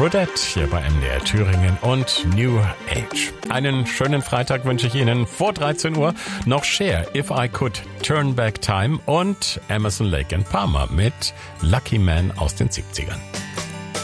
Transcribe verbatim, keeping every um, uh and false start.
Rudette hier bei M D R Thüringen und New Age. Einen schönen Freitag wünsche ich Ihnen. Vor dreizehn Uhr noch Cher, If I Could Turn Back Time und Emerson, Lake and Palmer mit Lucky Man aus den siebzigern.